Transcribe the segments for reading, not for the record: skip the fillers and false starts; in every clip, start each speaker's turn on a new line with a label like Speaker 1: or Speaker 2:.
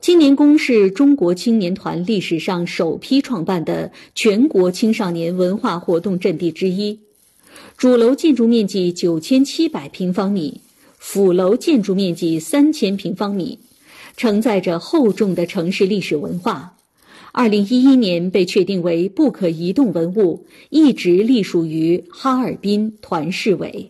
Speaker 1: 青年宫是中国青年团历史上首批创办的全国青少年文化活动阵地之一。主楼建筑面积9700平方米，辅楼建筑面积3000平方米，承载着厚重的城市历史文化。2011年被确定为不可移动文物，一直隶属于哈尔滨团市委。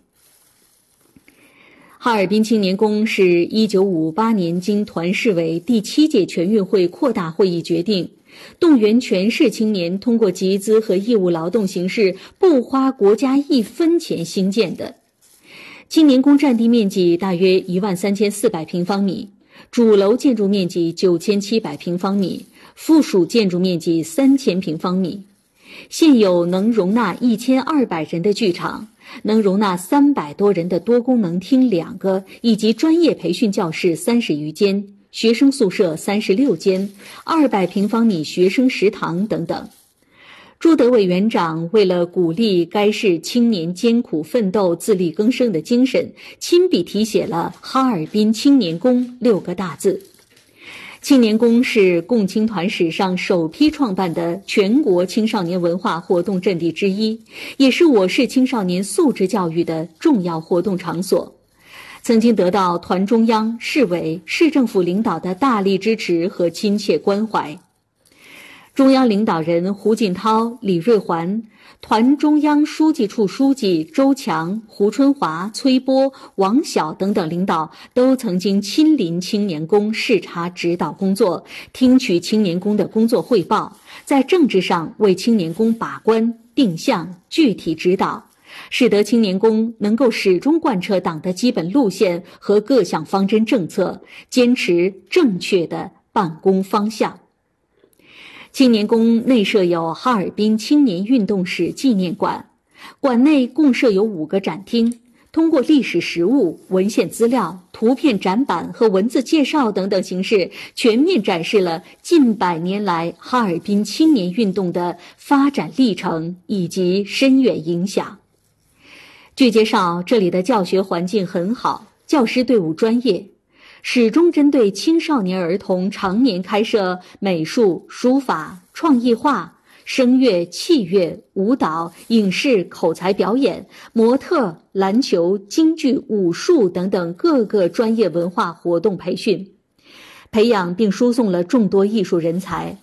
Speaker 1: 哈尔滨青年宫是1958年经团市委第7届全运会扩大会议决定，动员全市青年通过集资和义务劳动形式，不花国家1分钱兴建的。青年宫占地面积大约13400平方米，主楼建筑面积9700平方米，附属建筑面积3000平方米。现有能容纳1200人的剧场，能容纳300多人的多功能厅2个，以及专业培训教室30余间，学生宿舍36间，200平方米学生食堂等等。朱德委员长为了鼓励该市青年艰苦奋斗、自力更生的精神，亲笔题写了哈尔滨青年宫6个大字。青年宫是共青团史上首批创办的全国青少年文化活动阵地之一，也是我市青少年素质教育的重要活动场所。曾经得到团中央、市委、市政府领导的大力支持和亲切关怀。中央领导人胡锦涛、李瑞环，团中央书记处书记周强、胡春华、崔波、王晓等等领导都曾经亲临青年宫视察指导工作，听取青年宫的工作汇报，在政治上为青年宫把关、定向、具体指导，使得青年宫能够始终贯彻党的基本路线和各项方针政策，坚持正确的办公方向。青年宫内设有哈尔滨青年运动史纪念馆，馆内共设有5个展厅，通过历史实物、文献资料、图片展板和文字介绍等等形式，全面展示了近100年来哈尔滨青年运动的发展历程以及深远影响。据介绍，这里的教学环境很好，教师队伍专业，始终针对青少年儿童常年开设美术、书法、创意画、声乐、器乐、舞蹈、影视、口才表演、模特、篮球、京剧、武术等等各个专业文化活动培训，培养并输送了众多艺术人才。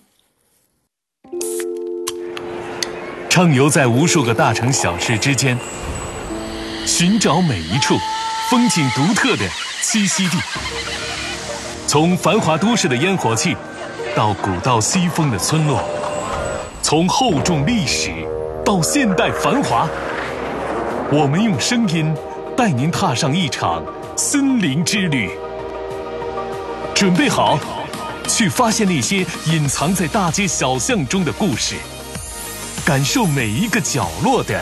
Speaker 2: 畅游在无数个大城小市之间，寻找每一处风景独特的栖息地。从繁华都市的烟火气，到古道西风的村落，从厚重历史到现代繁华，我们用声音带您踏上一场森林之旅。准备好，去发现那些隐藏在大街小巷中的故事，感受每一个角落的